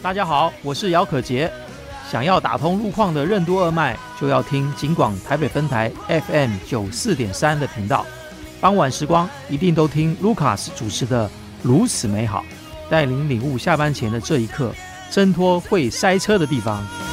大家好，我是姚可杰。想要打通路况的任督二脉，就要听警广台北分台 FM 94.3的频道。傍晚时光一定都听卢卡斯主持的《如此美好》，带领领悟下班前的这一刻，挣脱会塞车的地方。